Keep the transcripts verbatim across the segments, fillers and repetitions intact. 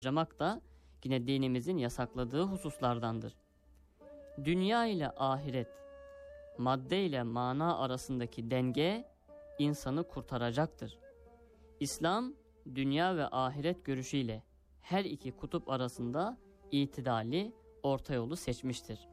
harcamak da yine dinimizin yasakladığı hususlardandır. Dünya ile ahiret, madde ile mana arasındaki denge insanı kurtaracaktır. İslam, dünya ve ahiret görüşüyle her iki kutup arasında itidali orta yolu seçmiştir.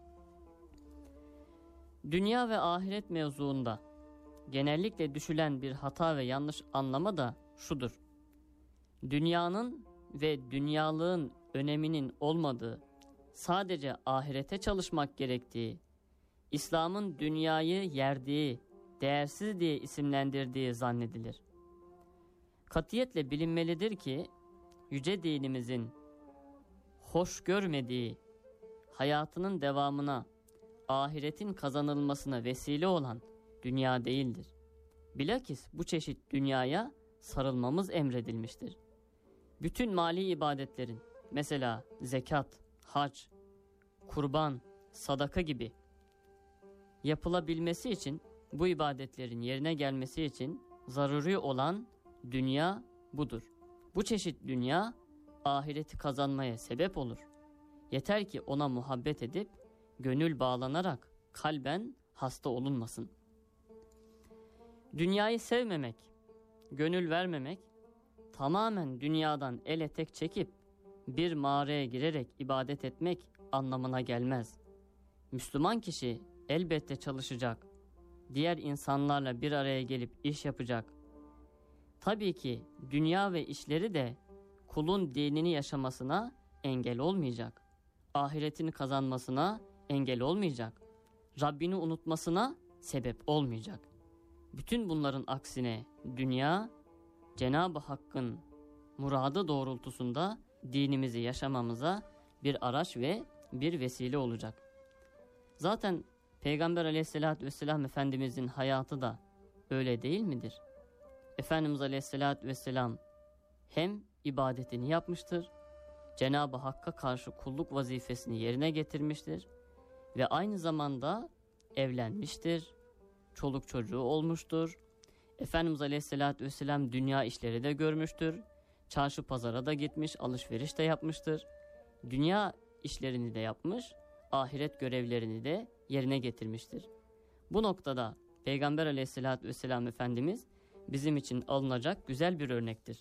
Dünya ve ahiret mevzuunda genellikle düşülen bir hata ve yanlış anlama da şudur: dünyanın ve dünyalığın öneminin olmadığı, sadece ahirete çalışmak gerektiği, İslam'ın dünyayı yerdiği, değersiz diye isimlendirdiği zannedilir. Katiyetle bilinmelidir ki, yüce dinimizin hoş görmediği, hayatının devamına, ahiretin kazanılmasına vesile olan dünya değildir. Bilakis bu çeşit dünyaya sarılmamız emredilmiştir. Bütün mali ibadetlerin, mesela zekat, hac, kurban, sadaka gibi yapılabilmesi için, bu ibadetlerin yerine gelmesi için zaruri olan dünya budur. Bu çeşit dünya ahireti kazanmaya sebep olur. Yeter ki ona muhabbet edip gönül bağlanarak kalben hasta olunmasın. Dünyayı sevmemek, gönül vermemek, tamamen dünyadan el etek çekip bir mağaraya girerek ibadet etmek anlamına gelmez. Müslüman kişi elbette çalışacak, diğer insanlarla bir araya gelip iş yapacak. Tabii ki dünya ve işleri de kulun dinini yaşamasına engel olmayacak. Ahiretini kazanmasına engel olmayacak. Rabbini unutmasına sebep olmayacak. Bütün bunların aksine dünya, Cenab-ı Hakk'ın muradı doğrultusunda dinimizi yaşamamıza bir araç ve bir vesile olacak. Zaten Peygamber Aleyhisselatü Vesselam Efendimizin hayatı da öyle değil midir? Efendimiz Aleyhisselatü Vesselam hem ibadetini yapmıştır, Cenab-ı Hakk'a karşı kulluk vazifesini yerine getirmiştir ve aynı zamanda evlenmiştir, çoluk çocuğu olmuştur. Efendimiz Aleyhisselatü Vesselam dünya işleri de görmüştür, çarşı pazara da gitmiş, alışveriş de yapmıştır. Dünya işlerini de yapmış, ahiret görevlerini de yerine getirmiştir. Bu noktada Peygamber Aleyhisselatü Vesselam Efendimiz bizim için alınacak güzel bir örnektir.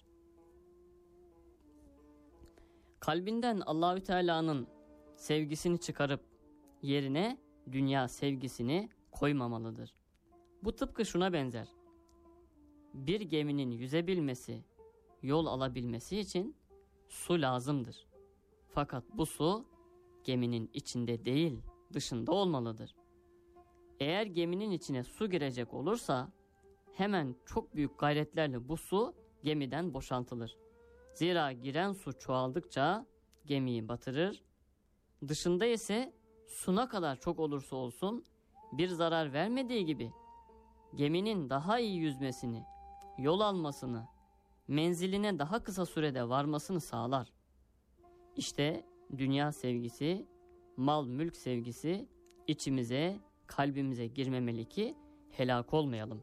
Kalbinden Allahü Teala'nın sevgisini çıkarıp yerine dünya sevgisini koymamalıdır. Bu tıpkı şuna benzer: bir geminin yüzebilmesi, yol alabilmesi için su lazımdır. Fakat bu su geminin içinde değil, dışında olmalıdır. Eğer geminin içine su girecek olursa hemen çok büyük gayretlerle bu su gemiden boşaltılır. Zira giren su çoğaldıkça gemiyi batırır. Dışında ise su ne kadar çok olursa olsun bir zarar vermediği gibi geminin daha iyi yüzmesini, yol almasını, menziline daha kısa sürede varmasını sağlar. İşte dünya sevgisi, mal mülk sevgisi içimize, kalbimize girmemeli ki helak olmayalım.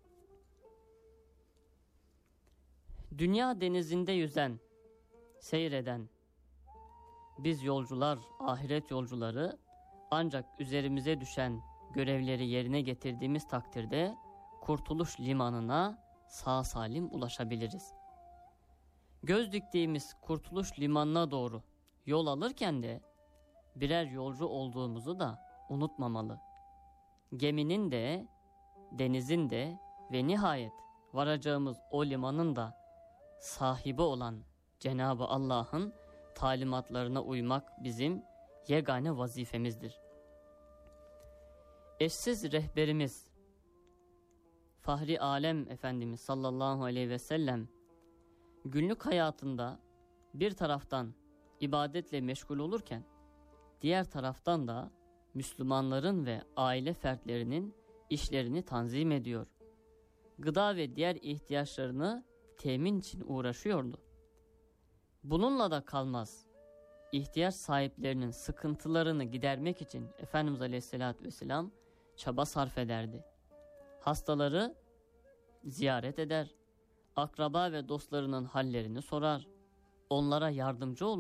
Dünya denizinde yüzen, seyreden biz yolcular, ahiret yolcuları ancak üzerimize düşen görevleri yerine getirdiğimiz takdirde kurtuluş limanına sağ salim ulaşabiliriz. Göz diktiğimiz kurtuluş limanına doğru yol alırken de birer yolcu olduğumuzu da unutmamalı. Geminin de, denizin de ve nihayet varacağımız o limanın da sahibi olan Cenab-ı Allah'ın talimatlarına uymak bizim yegane vazifemizdir. Eşsiz rehberimiz Fahri Alem Efendimiz sallallahu aleyhi ve sellem günlük hayatında bir taraftan ibadetle meşgul olurken diğer taraftan da Müslümanların ve aile fertlerinin işlerini tanzim ediyor. Gıda ve diğer ihtiyaçlarını temin için uğraşıyordu. Bununla da kalmaz. İhtiyaç sahiplerinin sıkıntılarını gidermek için Efendimiz Aleyhisselatü Vesselam çaba sarf ederdi. Hastaları ziyaret eder, akraba ve dostlarının hallerini sorar, onlara yardımcı olur.